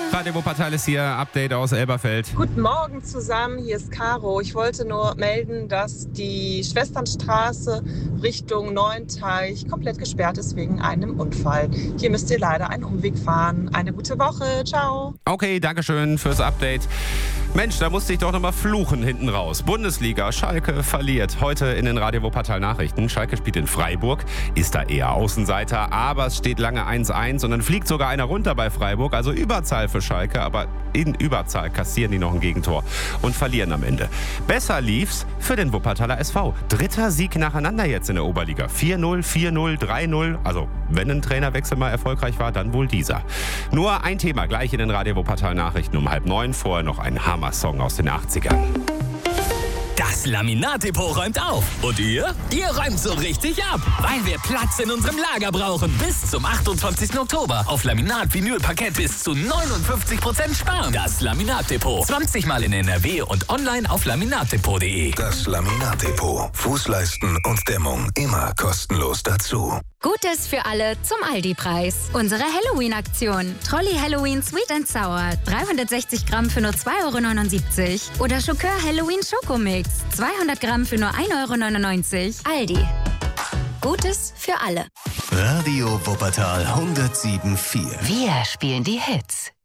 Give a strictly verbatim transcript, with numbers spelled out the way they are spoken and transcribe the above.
Radio Wuppertal ist hier, Update aus Elberfeld. Guten Morgen zusammen, hier ist Caro. Ich wollte nur melden, dass die Schwesternstraße Richtung Neuenteich komplett gesperrt ist wegen einem Unfall. Hier müsst ihr leider einen Umweg fahren. Eine gute Woche, ciao. Okay, danke schön fürs Update. Mensch, da musste ich doch nochmal fluchen hinten raus. Bundesliga, Schalke verliert. Heute in den Radio Wuppertal Nachrichten. Schalke spielt in Freiburg, ist da eher Außenseiter, aber es steht lange eins eins und dann fliegt sogar einer runter bei Freiburg. Also Überzahl für Schalke, aber in Überzahl kassieren die noch ein Gegentor und verlieren am Ende. Besser lief's für den Wuppertaler S V. Dritter Sieg nacheinander jetzt in der Oberliga. vier null, vier null, drei null. Also wenn ein Trainerwechsel mal erfolgreich war, dann wohl dieser. Nur ein Thema gleich in den Radio Wuppertal Nachrichten um halb neun. Vorher noch ein Hammer-Song aus den achtzigern. Das Laminat-Depot räumt auf. Und ihr? Ihr räumt so richtig ab. Weil wir Platz in unserem Lager brauchen. Bis zum achtundzwanzigsten Oktober. Auf Laminat-Vinyl-Parkett bis zu neunundfünfzig Prozent sparen. Das Laminat-Depot. zwanzig Mal in N R W und online auf laminatdepot punkt de. Das Laminat-Depot. Fußleisten und Dämmung immer kostenlos dazu. Gutes für alle zum Aldi-Preis. Unsere Halloween-Aktion. Trolli Halloween Sweet and Sour. dreihundertsechzig Gramm für nur zwei Euro neunundsiebzig. Oder Schokör Halloween Schokomix. zweihundert Gramm für nur ein Euro neunundneunzig. Aldi. Gutes für alle. Radio Wuppertal hundertsieben Komma vier. Wir spielen die Hits.